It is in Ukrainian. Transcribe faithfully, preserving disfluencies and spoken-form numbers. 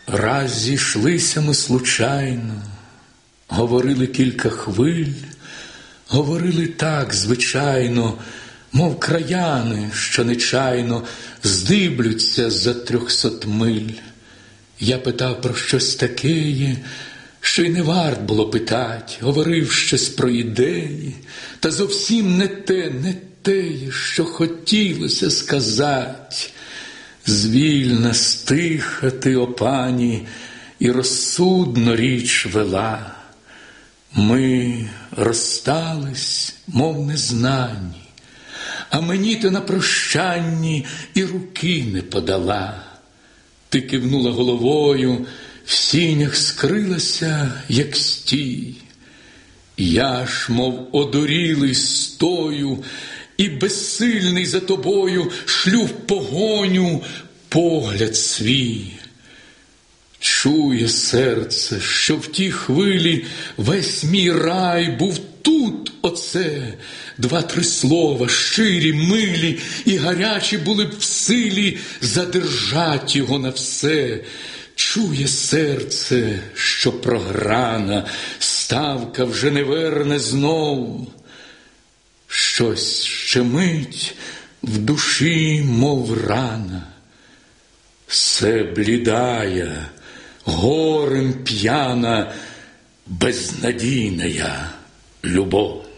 Раз зійшлися ми случайно, говорили кілька хвиль, говорили так звичайно, мов краяни, що нечайно здиблються за трьохсот миль. Я питав про щось такеє, що й не варт було питать, говорив щось про ідеї, та зовсім не те, не теє, що хотілося сказать. Звільна, стиха ти, о пані, і розсудно річ вела. Ми розстались, мов незнані, а мені ти на прощанні і руки не подала. Ти кивнула головою, в сінях скрилася, як стій. Я ж, мов одурілий, стою, і безсильний за тобою шлю в погоню погляд свій. Чує серце, що в ті хвилі весь мій рай був тут, оце. Два-три слова, щирі, милі і гарячі були б в силі задержать його на все. Чує серце, що програна, ставка вже не верне знов. Щось щемить в душі, мов рана. Се блідая, горем п'яна, безнадійная любов.